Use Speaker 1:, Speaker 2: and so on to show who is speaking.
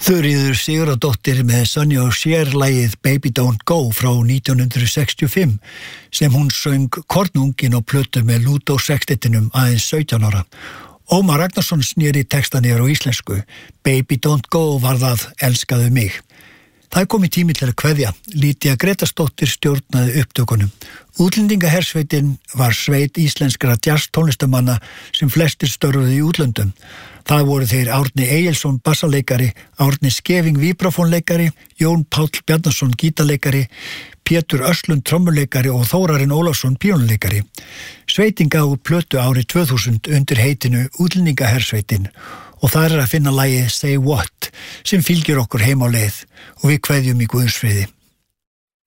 Speaker 1: Þuríður Sigurðardóttir með Sonny og Cher lagið Baby Don't Go frá 1965 sem hún söng kornungin á plötu með Ludo sextettinum aðeins 17 ára. Ómar Ragnarsson sneri textan yfir á íslensku. Baby Don't Go var það elskaðu mig. Það komið tími til að kveðja. Lítía Gretarsdóttir stjórnaði upptökunum. Útlendingahersveitin var sveit íslenskra jazz tónlistamanna sem flestir störfuðu í útlöndum. Það voru þeir Árni Egilsson bassaleikari, Árni Skeving vibrafónleikari, Jón Páll Bjarnason gítarleikari, Pétur Östlund trommuleikari og Þórarinn Ólafsson píónuleikari. Sveitin gaf út plötu árið 2000 undir heitinu Útlendingahersveitin og þar að finna lagið Say What sem fylgir okkur heim á leið og við kveðjum í Guðs friði.